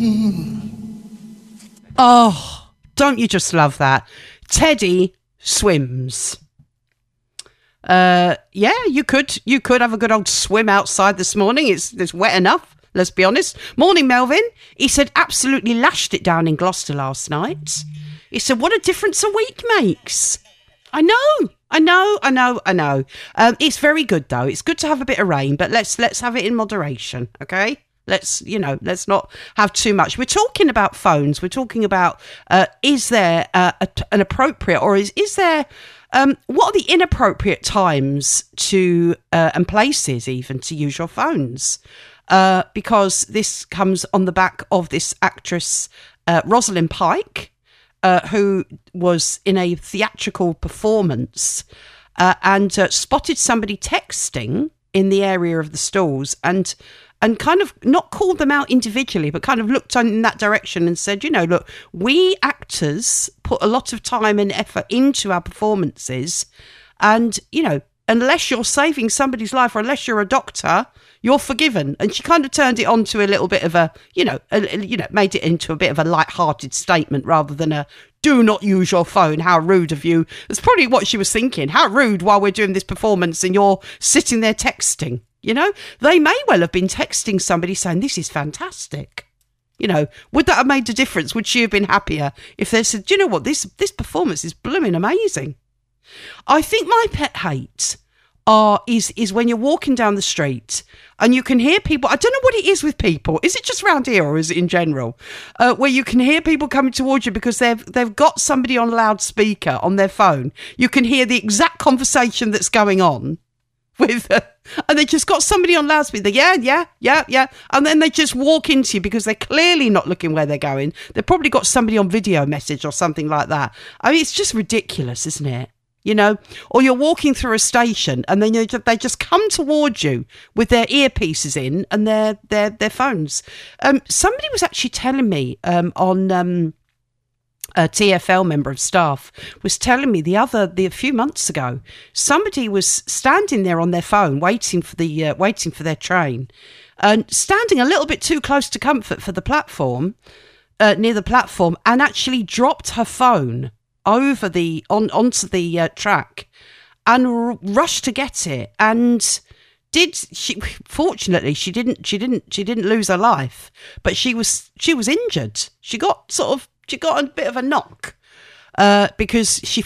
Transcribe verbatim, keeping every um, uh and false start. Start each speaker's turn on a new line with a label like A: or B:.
A: Oh, don't you just love that? Teddy swims. Uh, yeah, you could you could have a good old swim outside this morning. It's it's wet enough, let's be honest. Morning, Melvin. He said absolutely lashed it down in Gloucester last night. He said, what a difference a week makes. I know, I know, I know, I know. Um, it's very good though. It's good to have a bit of rain, but let's let's have it in moderation, okay? Let's, you know, let's not have too much. We're talking about phones. We're talking about, uh, is there uh, a, an appropriate or is, is there, um, what are the inappropriate times to, uh, and places even to use your phones? Uh, because this comes on the back of this actress, uh, Rosalind Pike, uh, who was in a theatrical performance uh, and uh, spotted somebody texting in the area of the stalls and and kind of not called them out individually, but kind of looked in that direction and said, you know, look, we actors put a lot of time and effort into our performances. And, you know, unless you're saving somebody's life or unless you're a doctor, you're forgiven. And she kind of turned it on to a little bit of a, you know, a, you know, made it into a bit of a light-hearted statement rather than a, do not use your phone. How rude of you. That's probably what she was thinking. How rude while we're doing this performance and you're sitting there texting. You know, they may well have been texting somebody saying, this is fantastic. You know, would that have made a difference? Would she have been happier if they said, do you know what, this this performance is blooming amazing? I think my pet hate are is is when you're walking down the street and you can hear people. I don't know what it is with people. Is it just around here or is it in general? Uh, where you can hear people coming towards you because they've they've got somebody on loudspeaker on their phone. You can hear the exact conversation that's going on. With, uh, and they just got somebody on loudspeaker. Yeah, yeah, yeah, yeah. And then they just walk into you because they're clearly not looking where they're going. They've probably got somebody on video message or something like that. I mean, it's just ridiculous, isn't it? You know, or you're walking through a station and then you they just come towards you with their earpieces in and their their their phones. Um, somebody was actually telling me um, on. Um, a T F L member of staff was telling me the other the a few months ago somebody was standing there on their phone waiting for the uh, waiting for their train and standing a little bit too close to comfort for the platform uh, near the platform and actually dropped her phone over the on onto the uh, track and r- rushed to get it and did she fortunately she didn't she didn't she didn't lose her life, but she was she was injured. She got sort of She got a bit of a knock uh, because she